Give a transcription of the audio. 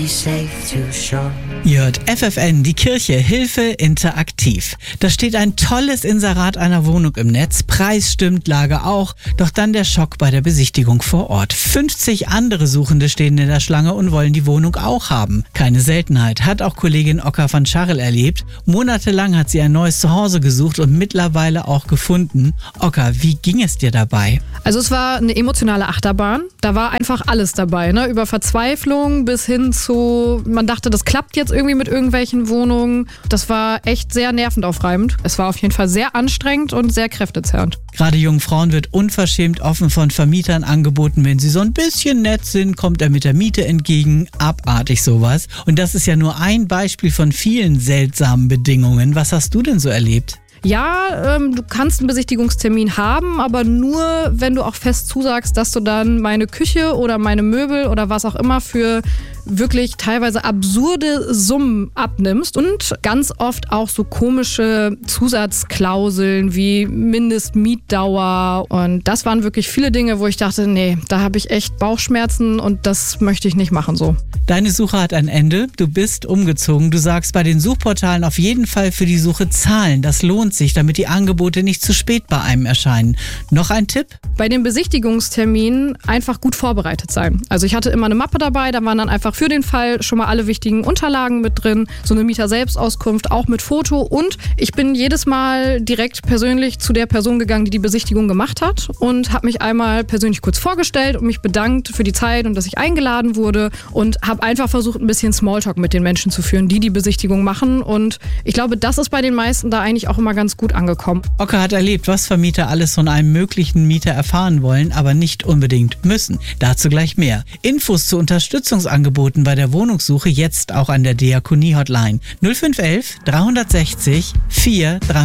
Ihr hört FFN, die Kirche, Hilfe interaktiv. Da steht ein tolles Inserat einer Wohnung im Netz, Preis stimmt, Lage auch, doch dann der Schock bei der Besichtigung vor Ort. 50 andere Suchende stehen in der Schlange und wollen die Wohnung auch haben. Keine Seltenheit, hat auch Kollegin Oka van Scharrel erlebt. Monatelang hat sie ein neues Zuhause gesucht und mittlerweile auch gefunden. Oka, wie ging es dir dabei? Also es war eine emotionale Achterbahn. Da war einfach alles dabei, ne? Über Verzweiflung bis hin zu, man dachte, das klappt jetzt irgendwie mit irgendwelchen Wohnungen. Das war echt sehr nervenaufreibend. Es war auf jeden Fall sehr anstrengend und sehr kräftezerrend. Gerade jungen Frauen wird unverschämt offen von Vermietern angeboten, wenn sie so ein bisschen nett sind, kommt er mit der Miete entgegen. Abartig sowas. Und das ist ja nur ein Beispiel von vielen seltsamen Bedingungen. Was hast du denn so erlebt? Ja, du kannst einen Besichtigungstermin haben, aber nur, wenn du auch fest zusagst, dass du dann meine Küche oder meine Möbel oder was auch immer für wirklich teilweise absurde Summen abnimmst und ganz oft auch so komische Zusatzklauseln wie Mindestmietdauer, und das waren wirklich viele Dinge, wo ich dachte, nee, da habe ich echt Bauchschmerzen und das möchte ich nicht machen so. Deine Suche hat ein Ende, du bist umgezogen, du sagst bei den Suchportalen auf jeden Fall für die Suche zahlen, das lohnt sich, damit die Angebote nicht zu spät bei einem erscheinen. Noch ein Tipp? Bei den Besichtigungsterminen einfach gut vorbereitet sein. Also ich hatte immer eine Mappe dabei, da waren dann einfach für den Fall schon mal alle wichtigen Unterlagen mit drin, so eine Mieter-Selbstauskunft auch mit Foto, und ich bin jedes Mal direkt persönlich zu der Person gegangen, die die Besichtigung gemacht hat, und habe mich einmal persönlich kurz vorgestellt und mich bedankt für die Zeit und dass ich eingeladen wurde, und habe einfach versucht, ein bisschen Smalltalk mit den Menschen zu führen, die die Besichtigung machen, und ich glaube, das ist bei den meisten da eigentlich auch immer ganz gut angekommen. Oka hat erlebt, was Vermieter alles von einem möglichen Mieter erfahren wollen, aber nicht unbedingt müssen. Dazu gleich mehr. Infos zu Unterstützungsangeboten bei der Wohnungssuche jetzt auch an der Diakonie-Hotline 0511 360 4